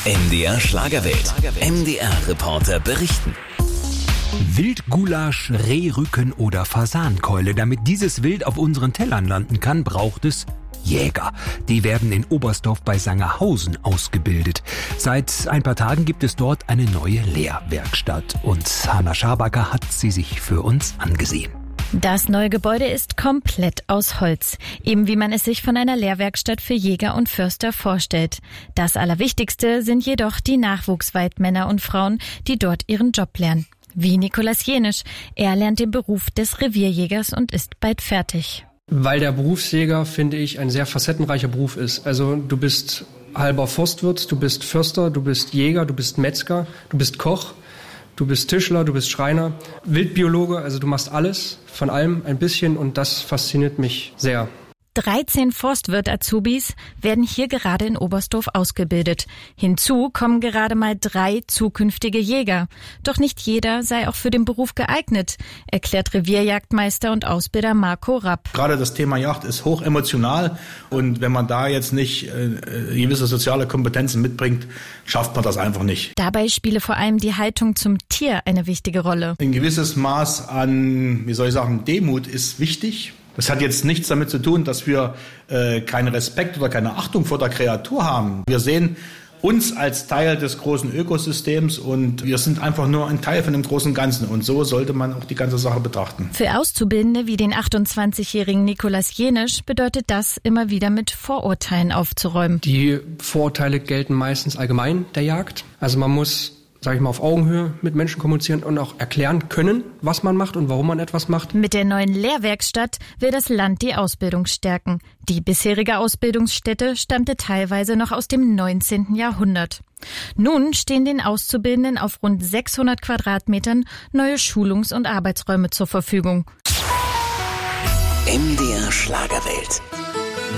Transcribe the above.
MDR Schlagerwelt. MDR-Reporter berichten. Wildgulasch, Rehrücken oder Fasankeule. Damit dieses Wild auf unseren Tellern landen kann, braucht es Jäger. Die werden in Oberstdorf bei Sangerhausen ausgebildet. Seit ein paar Tagen gibt es dort eine neue Lehrwerkstatt. Und Hanna Schabacker hat sie sich für uns angesehen. Das neue Gebäude ist komplett aus Holz, eben wie man es sich von einer Lehrwerkstatt für Jäger und Förster vorstellt. Das Allerwichtigste sind jedoch die Nachwuchsweidmänner und Frauen, die dort ihren Job lernen. Wie Nikolaus Jenisch. Er lernt den Beruf des Revierjägers und ist bald fertig. Weil der Berufsjäger, finde ich, ein sehr facettenreicher Beruf ist. Also du bist halber Forstwirt, du bist Förster, du bist Jäger, du bist Metzger, du bist Koch. Du bist Tischler, du bist Schreiner, Wildbiologe, also du machst alles, von allem ein bisschen und das fasziniert mich sehr. 13 Forstwirt-Azubis werden hier gerade in Oberstdorf ausgebildet. Hinzu kommen gerade mal 3 zukünftige Jäger. Doch nicht jeder sei auch für den Beruf geeignet, erklärt Revierjagdmeister und Ausbilder Marco Rapp. Gerade das Thema Jagd ist hoch emotional und wenn man da jetzt nicht gewisse soziale Kompetenzen mitbringt, schafft man das einfach nicht. Dabei spiele vor allem die Haltung zum Tier eine wichtige Rolle. Ein gewisses Maß an, Demut ist wichtig. Das hat jetzt nichts damit zu tun, dass wir keinen Respekt oder keine Achtung vor der Kreatur haben. Wir sehen uns als Teil des großen Ökosystems und wir sind einfach nur ein Teil von dem großen Ganzen. Und so sollte man auch die ganze Sache betrachten. Für Auszubildende wie den 28-jährigen Nikolaus Jenisch bedeutet das, immer wieder mit Vorurteilen aufzuräumen. Die Vorurteile gelten meistens allgemein der Jagd. Also man muss, sage ich mal, auf Augenhöhe mit Menschen kommunizieren und auch erklären können, was man macht und warum man etwas macht. Mit der neuen Lehrwerkstatt will das Land die Ausbildung stärken. Die bisherige Ausbildungsstätte stammte teilweise noch aus dem 19. Jahrhundert. Nun stehen den Auszubildenden auf rund 600 Quadratmetern neue Schulungs- und Arbeitsräume zur Verfügung. MDR Schlagerwelt.